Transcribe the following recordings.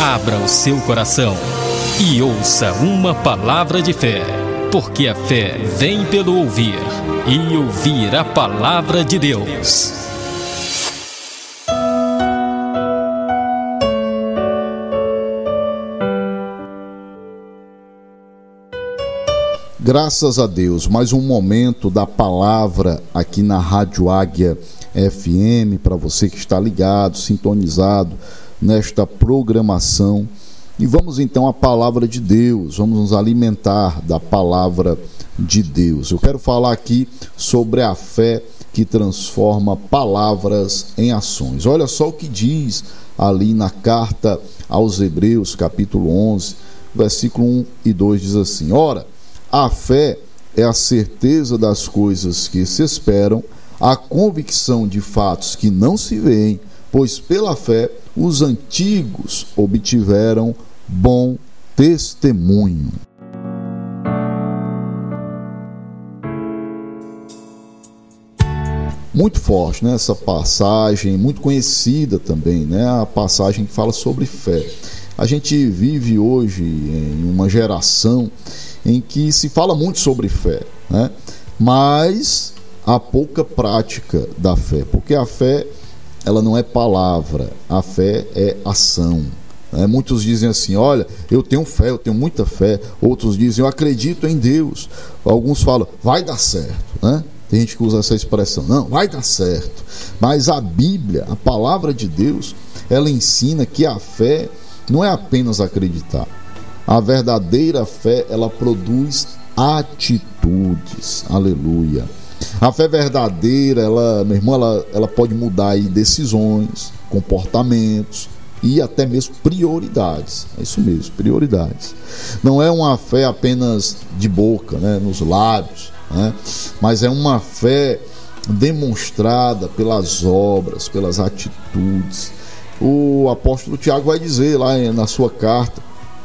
Abra o seu coração e ouça uma palavra de fé, porque a fé vem pelo ouvir, e ouvir a palavra de Deus. Graças a Deus, mais um momento da palavra aqui na Rádio Águia FM, para você que está ligado, sintonizado nesta programação. E vamos então à palavra de Deus, vamos nos alimentar da palavra de Deus. Eu quero falar aqui sobre a fé que transforma palavras em ações. Olha só o que diz ali na carta aos Hebreus, capítulo 11, versículo 1 e 2, diz assim: Ora, a fé é a certeza das coisas que se esperam, a convicção de fatos que não se veem, pois pela fé os antigos obtiveram bom testemunho. Muito forte, né? Essa passagem, muito conhecida também, né? A passagem que fala sobre fé. A gente vive hoje em uma geração em que se fala muito sobre fé, né? Mas há pouca prática da fé, porque a fé, ela não é palavra, a fé é ação. Muitos dizem assim: olha, eu tenho fé, eu tenho muita fé. Outros dizem: eu acredito em Deus. Alguns falam: vai dar certo, né? Tem gente que usa essa expressão: não, vai dar certo. Mas a Bíblia, a palavra de Deus, ela ensina que a fé não é apenas acreditar. A verdadeira fé, ela produz atitudes. Aleluia. A fé verdadeira, meu irmão, ela pode mudar aí decisões, comportamentos e até mesmo prioridades. É isso mesmo, prioridades. Não é uma fé apenas de boca, né, nos lábios, né, mas é uma fé demonstrada pelas obras, pelas atitudes. O apóstolo Tiago vai dizer lá na sua carta,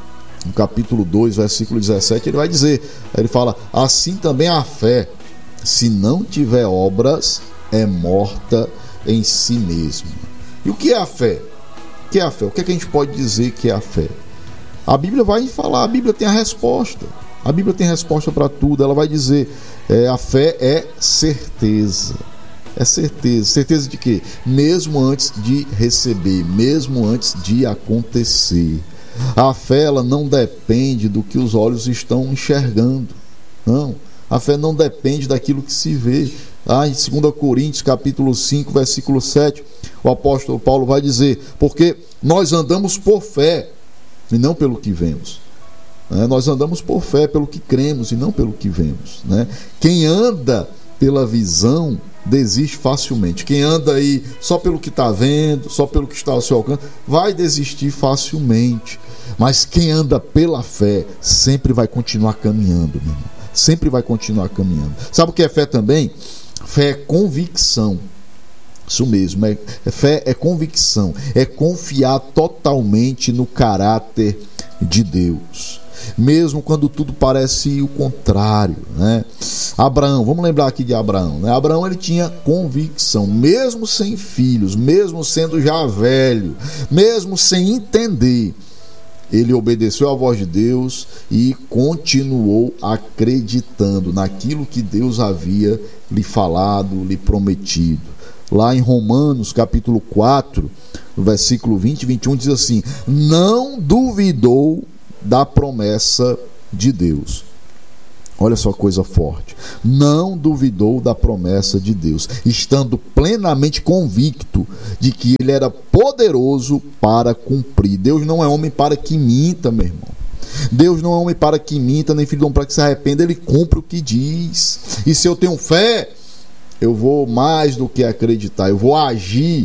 no capítulo 2, versículo 17, ele fala: assim também a fé, se não tiver obras, é morta em si mesma. E o que é a fé? O que é a fé? O que é que a gente pode dizer que é a fé? A Bíblia vai falar, a Bíblia tem a resposta. A Bíblia tem resposta para tudo. Ela vai dizer, a fé é certeza. É certeza. Certeza de quê? Mesmo antes de receber, mesmo antes de acontecer. A fé, ela não depende do que os olhos estão enxergando. Não. A fé não depende daquilo que se vê. Em 2 Coríntios, capítulo 5, versículo 7, o apóstolo Paulo vai dizer: porque nós andamos por fé e não pelo que vemos. Nós andamos por fé, pelo que cremos e não pelo que vemos. Quem anda pela visão desiste facilmente. Quem anda aí só pelo que está vendo, só pelo que está ao seu alcance, vai desistir facilmente. Mas quem anda pela fé sempre vai continuar caminhando, meu irmão. Sempre vai continuar caminhando. Sabe o que é fé também? Fé é convicção. Isso mesmo, fé é convicção, é confiar totalmente no caráter de Deus, mesmo quando tudo parece o contrário, né? Abraão, vamos lembrar aqui de Abraão, né? Abraão, ele tinha convicção, mesmo sem filhos, mesmo sendo já velho, mesmo sem entender, ele obedeceu à voz de Deus e continuou acreditando naquilo que Deus havia lhe falado, lhe prometido. Lá em Romanos, capítulo 4, no versículo 20 e 21, diz assim: não duvidou da promessa de Deus. Olha só, coisa forte. Não duvidou da promessa de Deus, estando plenamente convicto de que ele era poderoso para cumprir. Deus não é homem para que minta, meu irmão. Deus não é homem para que minta, nem filho de homem para que se arrependa. Ele cumpre o que diz. E se eu tenho fé, eu vou mais do que acreditar. Eu vou agir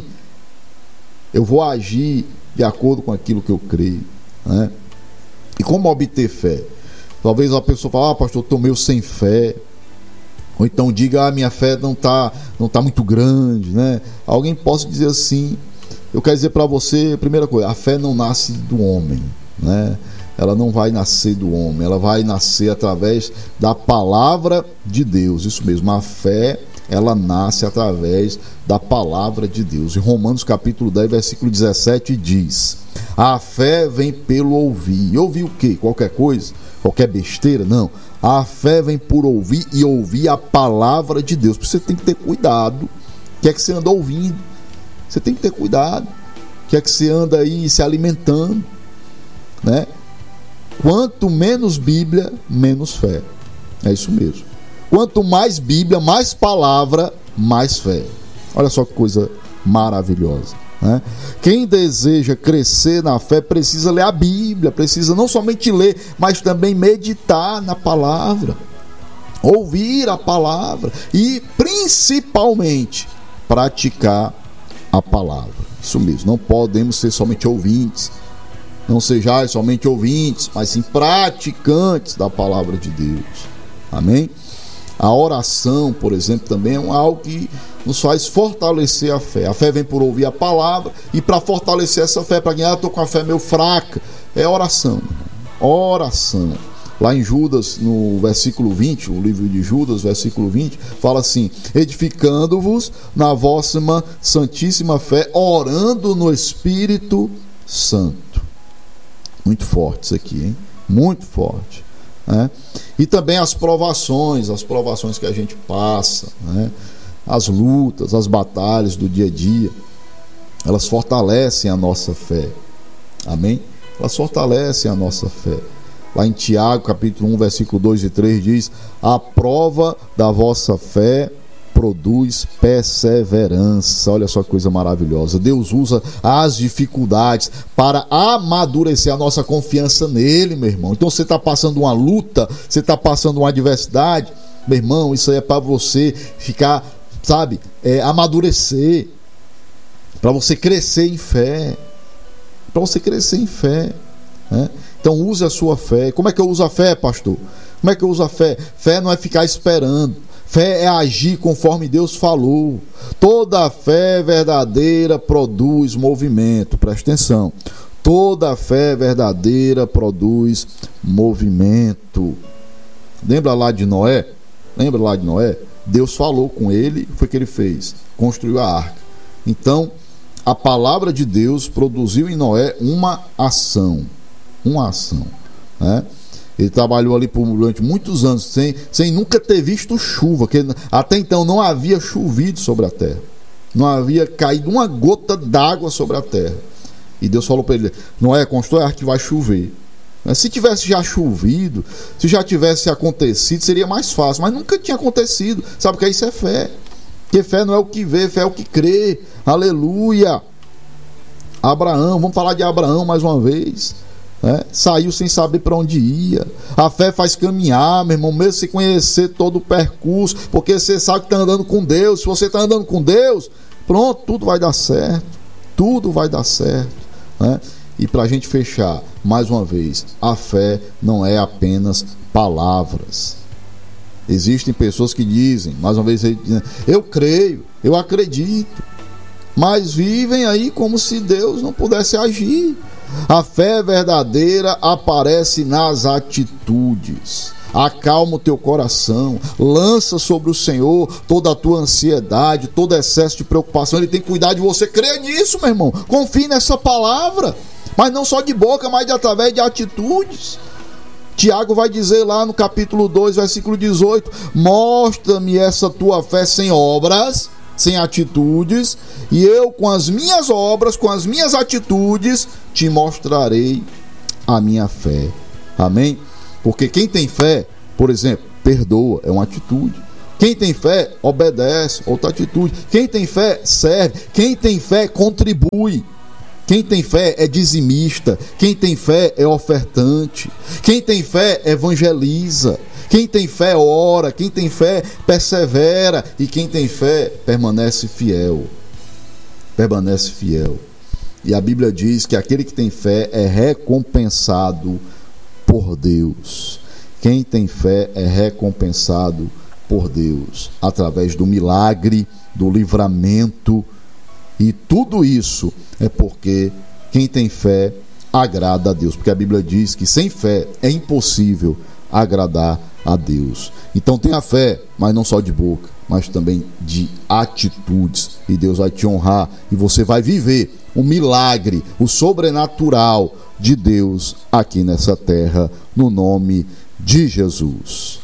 de acordo com aquilo que eu creio, né? E como obter fé? Talvez a pessoa fale: pastor, eu estou meio sem fé. Ou então diga: minha fé não tá muito grande, né? Alguém possa dizer assim. Eu quero dizer para você, primeira coisa, a fé não nasce do homem, né? Ela não vai nascer do homem, ela vai nascer através da palavra de Deus. Isso mesmo, a fé, ela nasce através da palavra de Deus. Em Romanos capítulo 10, versículo 17 diz: A fé vem pelo ouvir. E ouvir o quê? Qualquer coisa? Qualquer besteira? Não. A fé vem por ouvir e ouvir a palavra de Deus. Você tem que ter cuidado. O que é que você anda ouvindo? Você tem que ter cuidado. O que é que você anda aí se alimentando? Né? Quanto menos Bíblia, menos fé. É isso mesmo. Quanto mais Bíblia, mais palavra, mais fé. Olha só que coisa maravilhosa, né? Quem deseja crescer na fé precisa ler a Bíblia, precisa não somente ler, mas também meditar na palavra, ouvir a palavra e principalmente praticar a palavra. Isso mesmo, não podemos ser somente ouvintes. Não sejais somente ouvintes, mas sim praticantes da palavra de Deus. Amém? A oração, por exemplo, também é algo que nos faz fortalecer a fé. A fé vem por ouvir a palavra, e para fortalecer essa fé, para quem estou com a fé meio fraca, é oração. Oração. Lá em Judas, no versículo 20, o livro de Judas, versículo 20, fala assim: edificando-vos na vossa santíssima fé, orando no Espírito Santo. Muito forte isso aqui, hein? Muito forte, né? E também as provações que a gente passa, né? As lutas, as batalhas do dia a dia, elas fortalecem a nossa fé. Amém? Elas fortalecem a nossa fé. Lá em Tiago, capítulo 1, versículo 2 e 3 diz: a prova da vossa fé produz perseverança. Olha só que coisa maravilhosa. Deus usa as dificuldades para amadurecer a nossa confiança nele, meu irmão. Então você está passando uma luta, você está passando uma adversidade, meu irmão, isso aí é para você ficar, sabe, amadurecer, para você crescer em fé, para você crescer em fé, né? Então use a sua fé. Como é que eu uso a fé, pastor? Como é que eu uso a fé? Fé não é ficar esperando. Fé é agir conforme Deus falou. Toda fé verdadeira produz movimento. Presta atenção. Toda fé verdadeira produz movimento. Lembra lá de Noé? Lembra lá de Noé? Deus falou com ele, foi o que ele fez? Construiu a arca. Então, a palavra de Deus produziu em Noé uma ação. Uma ação, né? Ele trabalhou ali durante muitos anos sem nunca ter visto chuva, que até então não havia chovido sobre a terra, não havia caído uma gota d'água sobre a terra. E Deus falou para ele: Noé, constrói a arca que vai chover. Se tivesse já chovido, se já tivesse acontecido, seria mais fácil, mas nunca tinha acontecido. Sabe o que é isso? É fé. Porque fé não é o que vê, fé é o que crê. Aleluia. Abraão, vamos falar de Abraão mais uma vez. Saiu sem saber para onde ia. A fé faz caminhar, meu irmão, mesmo sem conhecer todo o percurso, porque você sabe que está andando com Deus. Se você está andando com Deus, pronto, tudo vai dar certo. Tudo vai dar certo, né? E para a gente fechar, mais uma vez, a fé não é apenas palavras. Existem pessoas que dizem, mais uma vez, eu creio, eu acredito, mas vivem aí como se Deus não pudesse agir. A fé verdadeira aparece nas atitudes. Acalma o teu coração, lança sobre o Senhor toda a tua ansiedade, todo excesso de preocupação. Ele tem que cuidar de você. Crê nisso, meu irmão. Confie nessa palavra, mas não só de boca, mas através de atitudes. Tiago vai dizer lá no capítulo 2, versículo 18: mostra-me essa tua fé sem obras, sem atitudes, e eu com as minhas obras, com as minhas atitudes, te mostrarei a minha fé. Amém? Porque quem tem fé, por exemplo, perdoa, é uma atitude. Quem tem fé, obedece, outra atitude. Quem tem fé, serve. Quem tem fé, contribui. Quem tem fé é dizimista. Quem tem fé é ofertante. Quem tem fé evangeliza. Quem tem fé ora. Quem tem fé persevera. E quem tem fé permanece fiel. Permanece fiel. E a Bíblia diz que aquele que tem fé é recompensado por Deus. Quem tem fé é recompensado por Deus através do milagre, do livramento. E tudo isso é porque quem tem fé agrada a Deus, porque a Bíblia diz que sem fé é impossível agradar a Deus. Então tenha fé, mas não só de boca, mas também de atitudes, e Deus vai te honrar e você vai viver o milagre, o sobrenatural de Deus aqui nessa terra, no nome de Jesus.